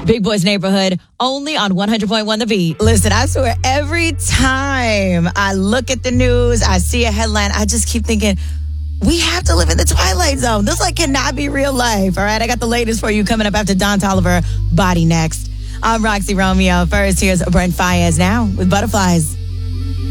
Big Boy's Neighborhood, only on 100.1 The Beat. Listen, I swear, every time I look at the news, I see a headline, I just keep thinking, we have to live in the Twilight Zone. This cannot be real life. All right, I got the latest for you coming up after Don Toliver, Body next. I'm Roxy Romeo. First, here's Brent Faiyaz now with Butterflies.